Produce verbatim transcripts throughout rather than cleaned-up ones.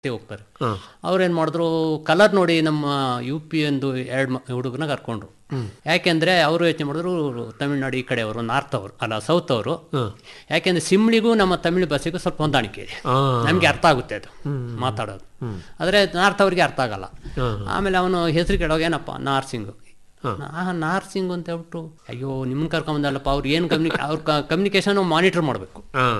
ಹೋಗ್ತಾರೆ. ಅವ್ರೇನು ಮಾಡಿದ್ರು, ಕಲರ್ ನೋಡಿ ನಮ್ಮ ಯು ಪಿ ಒಂದು ಎರಡು ಹುಡುಗನ ಕರ್ಕೊಂಡ್ರು. ಯಾಕೆಂದರೆ ಅವರು ಯೋಚನೆ ಮಾಡಿದ್ರು ತಮಿಳ್ನಾಡು ಈ ಕಡೆ ಅವರು, ನಾರ್ತ್ ಅವರು ಅಲ್ಲ ಸೌತ್ ಅವರು. ಯಾಕೆಂದರೆ ಸಿಮ್ಳಿಗೂ ನಮ್ಮ ತಮಿಳು ಭಾಷೆಗೂ ಸ್ವಲ್ಪ ಹೊಂದಾಣಿಕೆ ಇದೆ, ನಮಗೆ ಅರ್ಥ ಆಗುತ್ತೆ ಅದು ಮಾತಾಡೋದು. ಆದರೆ ನಾರ್ತ್ ಅವ್ರಿಗೆ ಅರ್ಥ ಆಗಲ್ಲ. ಆಮೇಲೆ ಅವನು ಹೆಸರು ಕೇಳೋವಾಗ ಏನಪ್ಪ ನಾರ್ಸಿಂಗು, ಆ ನಾರ್ಸಿಂಗು ಅಂತ ಹೇಳ್ಬಿಟ್ಟು, ಅಯ್ಯೋ ನಿಮ್ಮನ್ನ ಕರ್ಕೊಂಬಂದಲ್ಲಪ್ಪ, ಅವ್ರು ಏನು ಕಮ್ಯುನಿ ಅವ್ರ ಕಮ್ಯುನಿಕೇಷನ್ ಮಾನಿಟ್ರ್ ಮಾಡಬೇಕು.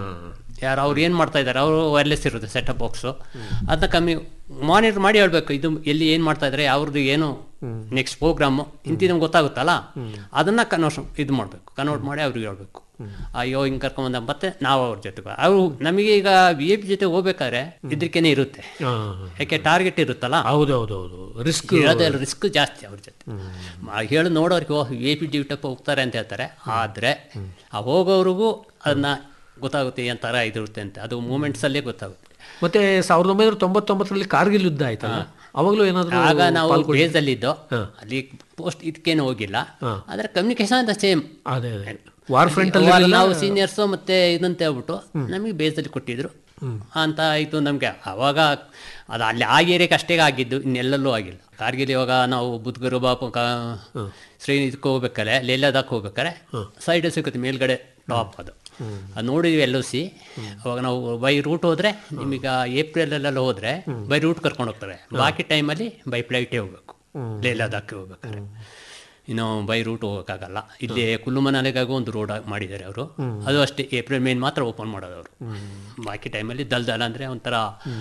ಯಾರು ಅವ್ರು ಏನು ಮಾಡ್ತಾ ಇದ್ದಾರೆ, ಅವರು ವೈರ್ಲೆಸ್ ಇರುತ್ತೆ ಸೆಟಪ್ ಬಾಕ್ಸು, ಅದನ್ನ ಕಮ್ಮಿ ಮಾನಿಟ್ರ್ ಮಾಡಿ ಹೇಳ್ಬೇಕು, ಇದು ಎಲ್ಲಿ ಏನು ಮಾಡ್ತಾ ಇದ್ದಾರೆ, ಅವ್ರದ್ದು ಏನು ನೆಕ್ಸ್ಟ್ ಪ್ರೋಗ್ರಾಮು ಇಂತಿ ನಮ್ಗೆ ಗೊತ್ತಾಗುತ್ತಲ್ಲ, ಅದನ್ನು ಕನ್ವರ್ಷನ್ ಇದು ಮಾಡಬೇಕು, ಕನ್ವರ್ಟ್ ಮಾಡಿ ಅವ್ರಿಗೆ ಹೇಳ್ಬೇಕು. ಅಯ್ಯೋ ಹಿಂಗೆ ಕರ್ಕೊಂಬಂದ ಮತ್ತೆ ನಾವು ಅವ್ರ ಜೊತೆ ಅವರು ನಮಗೆ ಈಗ ವಿ ಎ ಪಿ ಜೊತೆ ಹೋಗ್ಬೇಕಾದ್ರೆ ಇದಕ್ಕೇನೆ ಇರುತ್ತೆ, ಯಾಕೆ ಟಾರ್ಗೆಟ್ ಇರುತ್ತಲ್ಲ. ಹೌದೌದೌದು, ರಿಸ್ಕ್ ಇರೋದೆಲ್ಲ ರಿಸ್ಕ್ ಜಾಸ್ತಿ ಅವ್ರ ಜೊತೆ. ಹೇಳಿ ನೋಡೋರಿಗೆ ಓ ವಿ ಎ ಪಿ ಡ್ಯೂಟಪ್ಪ ಹೋಗ್ತಾರೆ ಅಂತ ಹೇಳ್ತಾರೆ, ಆದರೆ ಆ ಹೋಗೋವ್ರಿಗೂ ಅದನ್ನ ಗೊತ್ತಾಗುತ್ತೆ ಏನು ಥರ ಇದಿರುತ್ತೆ ಅಂತ, ಅದು ಮೂಮೆಂಟ್ಸಲ್ಲೇ ಗೊತ್ತಾಗುತ್ತೆ. ಮತ್ತೆ ಸಾವಿರದ ಒಂಬೈನೂರ ತೊಂಬತ್ತೊಂಬತ್ತರಲ್ಲಿ ಕಾರ್ಗಿಲ್ ಯುದ್ಧ ಆಯ್ತಲ್ಲ, ಅವಾಗಲೂ ಏನಾದರೂ ಆಗ ನಾವು ಬೇಸಲ್ಲಿದ್ದೋ, ಅಲ್ಲಿ ಪೋಸ್ಟ್ ಇದಕ್ಕೇನು ಹೋಗಿಲ್ಲ, ಆದರೆ ಕಮ್ಯುನಿಕೇಶನ್ ಅಂತ ಸೇಮ್. ಅದೇ ಅದೇ ವಾರ್ ಫ್ರಂಟ್ ನಾವು ಸೀನಿಯರ್ಸು ಮತ್ತೆ ಇದಂತ ಹೇಳ್ಬಿಟ್ಟು ನಮಗೆ ಬೇಸಲ್ಲಿ ಕೊಟ್ಟಿದ್ರು ಅಂತ ಆಯಿತು ನಮಗೆ. ಆವಾಗ ಅದು ಅಲ್ಲಿ ಆ ಏರಿಯಾಕ್ಕೆ ಅಷ್ಟೇ ಆಗಿದ್ದು, ಇನ್ನೆಲ್ಲಲ್ಲೂ ಆಗಿಲ್ಲ. ಕಾರ್ಗಿಲ್ ಇವಾಗ ನಾವು ಬುದ್ಧಗರು ಬಾಪು ಕಾ ಶ್ರೀ ಇದಕ್ಕೆ ಹೋಗ್ಬೇಕಾರೆ, ಲೇಲದಾಕ್ ಹೋಗ್ಬೇಕಾರೆ ಸೈಡ್ ಸಿಗುತ್ತೆ ಮೇಲ್ಗಡೆ ಟಾಪ್, ಅದು ಅದು ನೋಡಿದ್ವಿ ಎಲ್ ಒ ಸಿ. ಅವಾಗ ನಾವು ಬೈ ರೂಟ್ ಹೋದರೆ, ನಿಮಗೆ ಏಪ್ರಿಲಲ್ಲೆಲ್ಲ ಹೋದರೆ ಬೈ ರೂಟ್ ಕರ್ಕೊಂಡು ಹೋಗ್ತಾರೆ, ಬಾಕಿ ಟೈಮಲ್ಲಿ ಬೈ ಫ್ಲೈಟೇ ಹೋಗ್ಬೇಕು ಲೇಲದಾಕ್ಕೆ ಹೋಗ್ಬೇಕಾರೆ. ಇನ್ನು ಬೈ ರೂಟ್ ಹೋಗೋಕ್ಕಾಗಲ್ಲ. ಇಲ್ಲಿ ಕುಲ್ಲು ಮನಾಲಿಗಾಗೂ ಒಂದು ರೋಡ್ ಮಾಡಿದ್ದಾರೆ ಅವರು, ಅದು ಅಷ್ಟೇ ಏಪ್ರಿಲ್ ಮೇನ್ ಮಾತ್ರ ಓಪನ್ ಮಾಡೋದು ಅವರು. ಬಾಕಿ ಟೈಮಲ್ಲಿ ದಲ್ದಲ ಅಂದರೆ ಒಂಥರ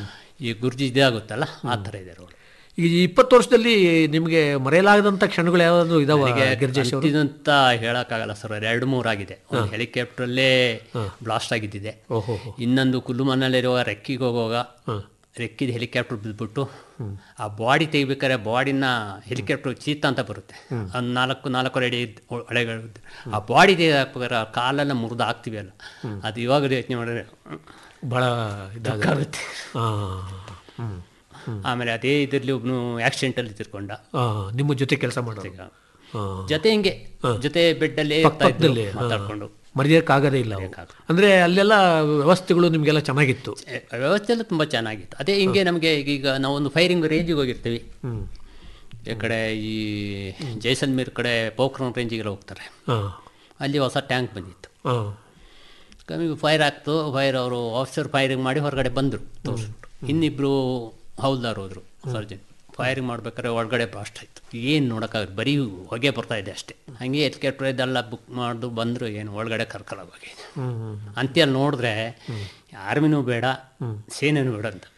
ಈ ಗುರ್ಜಿ ಇದಾಗುತ್ತಲ್ಲ, ಆ ಥರ ಇದೆ ರೋಡ್. ಈಗ ಇಪ್ಪತ್ತು ವರ್ಷದಲ್ಲಿ ನಿಮಗೆ ಮರೆಯಲಾಗದಂಥ ಕ್ಷಣಗಳು ಯಾವ್ದಾದ್ರು ಇದಾವೆ ಗಿರಿಜೇಶ್ ಅವರು? ಇದಂತ ಹೇಳೋಕ್ಕಾಗಲ್ಲ ಸರ್, ಎರಡು ಮೂರಾಗಿದೆ. ಒಂದು ಹೆಲಿಕಾಪ್ಟ್ರಲ್ಲೇ ಬ್ಲಾಸ್ಟ್ ಆಗಿದ್ದಿದೆ, ಇನ್ನೊಂದು ಕುಲ್ಲು ಮನಾಲಿರುವ ರೆಕ್ಕಿಗೆ ಹೋಗುವಾಗ ರೆಕ್ಕಿದ ಹೆಲಿಕಾಪ್ಟರ್ ಬಿದ್ದುಬಿಟ್ಟು ಆ ಬಾಡಿ ತೆಗಿಬೇಕಾದ್ರೆ ಬಾಡಿನ ಹೆಲಿಕಾಪ್ಟರ್ ಚೀತ ಅಂತ ಬರುತ್ತೆ, ಒಂದು ನಾಲ್ಕು ನಾಲ್ಕು ಅಡಿ ಹೊಳೆಗಳು, ಆ ಬಾಡಿ ತೆಗೆದಾಕ್ಬೇಕಾದ್ರೆ ಕಾಲೆಲ್ಲ ಮುರಿದು ಹಾಕ್ತೀವಿ ಅಲ್ಲ, ಅದು ಇವಾಗ ಯೋಚನೆ ಮಾಡಿದ್ರೆ ಭಾಳ ಇದಾಗುತ್ತೆ. ಆಮೇಲೆ ಅದೇ ಇದರಲ್ಲಿ ಒಬ್ಬನು ಆಕ್ಸಿಡೆಂಟಲ್ಲಿ ತಿರ್ಕೊಂಡ, ನಿಮ್ಮ ಜೊತೆ ಕೆಲಸ ಮಾಡೋದು ಜೊತೆ ಹಿಂಗೆ ಜೊತೆ ಬೆಡ್ಡಲ್ಲೇ ಮಾತಾಡ್ಕೊಂಡು ಮರೆಯೋಕ್ಕಾಗದೇ ಇಲ್ಲ. ಅಂದರೆ ಅಲ್ಲೆಲ್ಲ ವ್ಯವಸ್ಥೆಗಳು ನಿಮಗೆಲ್ಲ ಚೆನ್ನಾಗಿತ್ತು? ವ್ಯವಸ್ಥೆ ಎಲ್ಲ ತುಂಬ ಚೆನ್ನಾಗಿತ್ತು. ಅದೇ ಹಿಂಗೆ ನಮಗೆ ಈಗ ನಾವೊಂದು ಫೈರಿಂಗ್ ರೇಂಜಿಗೆ ಹೋಗಿರ್ತೀವಿ, ಈ ಕಡೆ ಈ ಜೈಸಲ್ಮೇರ್ ಕಡೆ ಪೋಖ್ರಾನ್ ರೇಂಜಿಗೆಲ್ಲ ಹೋಗ್ತಾರೆ, ಅಲ್ಲಿ ಹೊಸ ಟ್ಯಾಂಕ್ ಬಂದಿತ್ತು, ಕಮ್ಮಿ ಫೈರ್ ಆಗ್ತು. ಫೈರ್ ಅವರು ಆಫೀಸರ್ ಫೈರಿಂಗ್ ಮಾಡಿ ಹೊರಗಡೆ ಬಂದರು ತೋರಿಸ್ಬಿಟ್ಟು, ಇನ್ನಿಬ್ಬರು ಹೌಲ್ದಾರ್ ಹೋದರು ಸರ್ಜನ್. ಫೈರಿಂಗ್ ಮಾಡ್ಬೇಕಾದ್ರೆ ಒಳಗಡೆ ಬ್ಲಾಸ್ಟ್ ಆಯಿತು, ಏನು ನೋಡೋಕ್ಕಾಗುತ್ತೆ, ಬರೀ ಹೊಗೆ ಬರ್ತಾ ಇದೆ ಅಷ್ಟೇ. ಹಾಗೆ ಹೆಲಿಕಾಪ್ಟರ್ ಇದೆಲ್ಲ ಬುಕ್ ಮಾಡಿದು ಬಂದರು, ಏನು ಒಳಗಡೆ ಕರ್ಕೊಳ್ಳೋಗಿದೆ ಅಂತೇಳಿ ನೋಡಿದ್ರೆ ಆರ್ಮಿನೂ ಬೇಡ ಸೇನೆನೂ ಬೇಡ ಅಂತ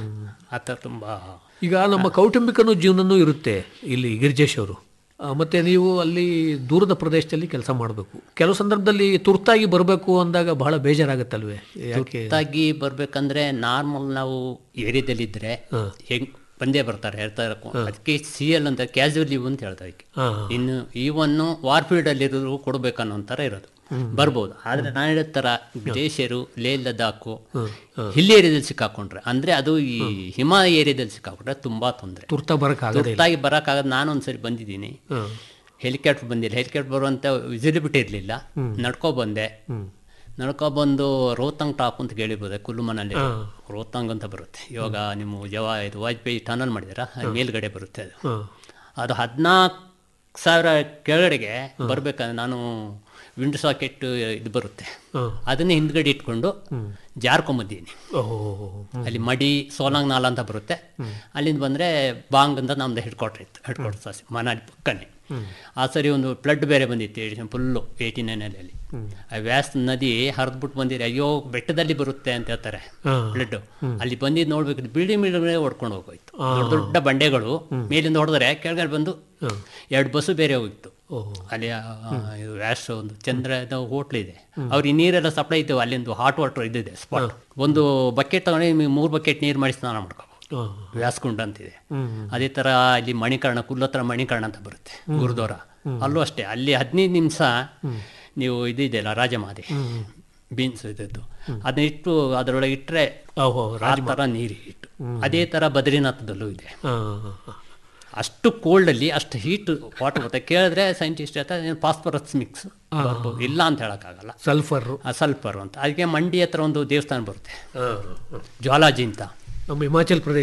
ಆ ಥರ ತುಂಬ. ಈಗ ನಮ್ಮ ಕೌಟುಂಬಿಕನೂ ಜೀವನನೂ ಇರುತ್ತೆ ಇಲ್ಲಿ ಗಿರಿಜೇಶ್ ಅವರು, ಮತ್ತು ನೀವು ಅಲ್ಲಿ ದೂರದ ಪ್ರದೇಶದಲ್ಲಿ ಕೆಲಸ ಮಾಡಬೇಕು. ಕೆಲವು ಸಂದರ್ಭದಲ್ಲಿ ತುರ್ತಾಗಿ ಬರಬೇಕು ಅಂದಾಗ ಬಹಳ ಬೇಜಾರಾಗುತ್ತಲ್ವೇ? ತುರ್ತಾಗಿ ಬರಬೇಕಂದ್ರೆ ನಾರ್ಮಲ್ ನಾವು ಏರಿಯಾದಲ್ಲಿದ್ದರೆ ಹೆಂಗೆ ಬಂದೇ ಬರ್ತಾರೆ ಹೇಳ್ತಾರೆ, ಅದಕ್ಕೆ ಸಿ ಎಲ್ ಅಂತ ಕ್ಯಾಶುವಲ್ ಲೀವ್ ಅಂತ ಹೇಳ್ತಾರೆ. ಇನ್ನು ಈವನ್ನು ವಾರ್ಫೀಲ್ಡಲ್ಲಿರೋರು ಕೊಡಬೇಕನ್ನೋ ಥರ ಇರೋದು, ಬರ್ಬೋದು. ಆದರೆ ನಾನು ಹೇಳೋ ಥರ ವಿದೇಶಿಯರು ಲೇ ಲದಾಖು ಹಿಲ್ ಏರಿಯಾದಲ್ಲಿ ಸಿಕ್ಕಾಕೊಂಡ್ರೆ, ಅಂದರೆ ಅದು ಈ ಹಿಮಾಲಯ ಏರಿಯಾದಲ್ಲಿ ಸಿಕ್ಕಾಕೊಂಡ್ರೆ ತುಂಬ ತೊಂದರೆ. ತುರ್ತಾ ಬರೋಕ್ಕಾಗ ತುರ್ತಾಗಿ ಬರೋಕ್ಕಾಗದು. ನಾನು ಒಂದ್ಸರಿ ಬಂದಿದ್ದೀನಿ, ಹೆಲಿಕಾಪ್ಟರ್ ಬಂದಿಲ್ಲ, ಹೆಲಿಕಾಪ್ಟರ್ ಬರುವಂಥ ವಿಸಿಬಿಲಿಟಿ ಇರಲಿಲ್ಲ, ನಡ್ಕೊ ಬಂದೆ. ನಡ್ಕೊಬಂದು ರೋಹ್ತಾಂಗ್ ಟಾಪ್ ಅಂತ ಕೇಳಿರ್ಬೋದು, ಕುಲ್ಲು ಮನಾಲಿ ರೋಹ್ತಾಂಗ್ ಅಂತ ಬರುತ್ತೆ. ಇವಾಗ ನಿಮ್ಮ ಜವಾ ಇದು ವಾಜಪೇಯಿ ಟನಲ್ ಮಾಡಿದಾರ, ಮೇಲ್ಗಡೆ ಬರುತ್ತೆ ಅದು. ಅದು ಹದಿನಾಲ್ಕು ಸಾವಿರ ಕೆಳಗಡೆಗೆ ಬರಬೇಕಂದ್ರೆ ನಾನು ವಿಂಡ್ ಸಾಕೆಟ್ ಇದು ಬರುತ್ತೆ, ಅದನ್ನೇ ಹಿಂದ್ಗಡೆ ಇಟ್ಕೊಂಡು ಜಾರ್ಕೊಂಬಂದಿದ್ದೀನಿ. ಅಲ್ಲಿ ಮಡಿ ಸೋಲಾಂಗ್ ನಾಲ ಅಂತ ಬರುತ್ತೆ, ಅಲ್ಲಿಂದ ಬಂದರೆ ಬಾಂಗ್ ಅಂತ ನಮ್ಮದು ಹೆಡ್ ಕ್ವಾರ್ಟರ್ ಇತ್ತು, ಹೆಡ್ ಕ್ವಾರ್ಟರ್ ಸಾಸಿ ಮನಾಲಿ ಪಕ್ಕನೇ. ಆ ಸರಿ ಒಂದು ಫ್ಲಡ್ ಬೇರೆ ಬಂದಿತ್ತು ಫುಲ್ಲು ಏಯ್ಟಿ ನೈನಲ್ಲಿ. ಅಲ್ಲಿ ಆ ವ್ಯಾಸ್ ನದಿ ಹರಿದ್ಬಿಟ್ಟು ಬಂದಿರಿ, ಅಯ್ಯೋ ಬೆಟ್ಟದಲ್ಲಿ ಬರುತ್ತೆ ಅಂತ ಹೇಳ್ತಾರೆ ಫ್ಲಡ್. ಅಲ್ಲಿ ಬಂದಿದ್ದು ನೋಡ್ಬೇಕು, ಬಿಲ್ಡಿಂಗ್ ಬಿಲ್ಡಿಂಗ್ ಹೊಡ್ಕೊಂಡು ಹೋಗೋಯ್ತು, ದೊಡ್ಡ ದೊಡ್ಡ ಬಂಡೆಗಳು ಮೇಲಿಂದ ಹೊಡೆದ್ರೆ ಕೆಳಗಡೆ ಬಂದು ಎರಡು ಬಸ್ಸು ಬೇರೆ ಹೋಗಿತ್ತು. ಅಲ್ಲಿ ವ್ಯಾಸ್ ಒಂದು ಚಂದ್ರದ ಹೋಟ್ಲ್ ಇದೆ, ಅವ್ರಿಗೆ ನೀರೆಲ್ಲ ಸಪ್ಲೈ ಇತ್ತು, ಅಲ್ಲಿಂದು ಹಾಟ್ ವಾಟರ್ ಇದಿದೆ ಸ್ಪಾಟ್. ಒಂದು ಬಕೆಟ್ ತಗೊಂಡು ನಿಮಗೆ ಮೂರು ಬಕೆಟ್ ನೀರು ಮಾಡಿ ಸ್ನಾನ ಮಾಡ್ಕೊ, ವ್ಯಾಸ್ಕುಂಡ ಅಂತಿದೆ. ಅದೇ ಥರ ಇಲ್ಲಿ ಮಣಿಕರ್ಣ, ಕುಲ್ಲತ್ರ ಮಣಿಕರ್ಣ ಅಂತ ಬರುತ್ತೆ ಗುರುದ್ವಾರ, ಅಲ್ಲೂ ಅಷ್ಟೇ. ಅಲ್ಲಿ ಹದಿನೈದು ನಿಮಿಷ ನೀವು ಇದಿದೆಯಲ್ಲ ರಾಜಮಾದೆ ಬೀನ್ಸ್ ಇದ್ದದ್ದು, ಅದನ್ನ ಇಟ್ಟು ಅದರೊಳಗೆ ಇಟ್ಟರೆ ಆ ಥರ ನೀರು ಇಟ್ಟು. ಅದೇ ಥರ ಬದ್ರಿನಾಥದಲ್ಲೂ ಇದೆ. ಅಷ್ಟು ಕೋಲ್ಡಲ್ಲಿ ಅಷ್ಟು ಹೀಟ್ ವಾಟರ್ ಬರುತ್ತೆ. ಕೇಳಿದ್ರೆ ಸೈಂಟಿಸ್ಟ್ ಹೇಳ್ತಾರೆ ಫಾಸ್ಫರಸ್ ಮಿಕ್ಸ್ ಬರ್ಬೋದು, ಇಲ್ಲ ಅಂತ ಹೇಳೋಕ್ಕಾಗಲ್ಲ. ಸಲ್ಫರ್ ಸಲ್ಫರ್ ಅಂತ. ಅದಕ್ಕೆ ಮಂಡಿ ಹತ್ರ ಒಂದು ದೇವಸ್ಥಾನ ಬರುತ್ತೆ ಜ್ವಾಲಾಜಿ ಅಂತ, ನಮ್ಮ ಹಿಮಾಚಲ್ ಪ್ರದೇಶ